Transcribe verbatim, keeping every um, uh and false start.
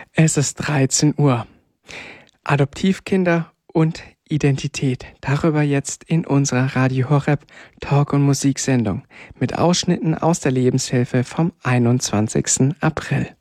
Es ist dreizehn Uhr. Adoptivkinder und Identität. Darüber jetzt in unserer Radio Horeb Talk- und Musiksendung mit Ausschnitten aus der Lebenshilfe vom einundzwanzigsten April.